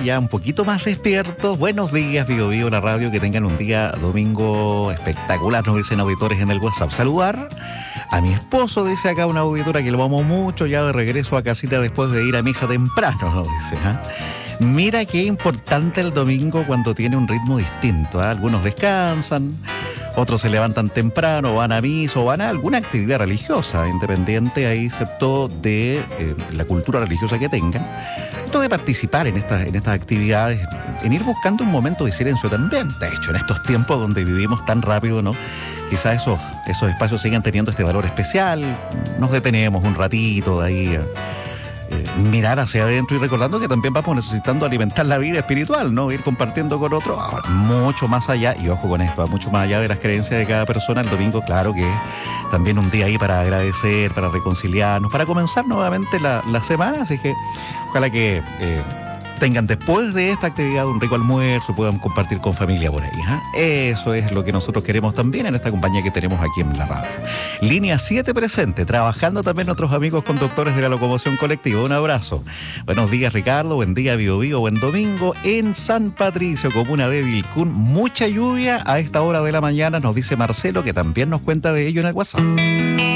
ya un poquito más despiertos. Buenos días, Bio Bio, la radio, que tengan un día domingo espectacular, nos dicen auditores en el WhatsApp. Saludar a mi esposo, dice acá una auditora que lo amo mucho, ya de regreso a casita después de ir a misa temprano, nos dice. Mira qué importante el domingo cuando tiene un ritmo distinto. Algunos descansan, otros se levantan temprano, van a misa o van a alguna actividad religiosa, independiente ahí, ¿cierto?, de la cultura religiosa que tengan. Esto de participar en estas actividades, en ir buscando un momento de silencio también. De hecho, en estos tiempos donde vivimos tan rápido, ¿no?, quizás esos espacios sigan teniendo este valor especial. Nos detenemos un ratito de ahí mirar hacia adentro y recordando que también vamos necesitando alimentar la vida espiritual, ¿no? Ir compartiendo con otros, mucho más allá, y ojo con esto, mucho más allá de las creencias de cada persona. El domingo, claro que es también un día ahí para agradecer, para reconciliarnos, para comenzar nuevamente la semana, así que ojalá que tengan después de esta actividad un rico almuerzo, puedan compartir con familia por ahí. Eso es lo que nosotros queremos también en esta compañía que tenemos aquí en la radio. Línea 7 presente, trabajando también nuestros amigos conductores de la locomoción colectiva. Un abrazo. Buenos días, Ricardo, buen día, Bio Bio, buen domingo en San Patricio, comuna de Vilcún. Mucha lluvia a esta hora de la mañana, nos dice Marcelo, que también nos cuenta de ello en el WhatsApp.